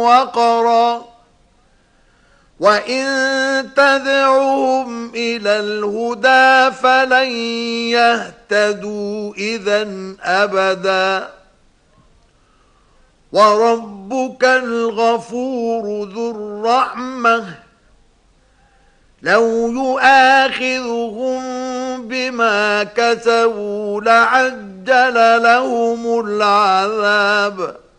وقرا وإن تدعهم إلى الهدى فلن يهتدوا إذا أبدا وربك الغفور ذو الرحمة لو يؤاخذهم بما كسبوا لعجل لهم العذاب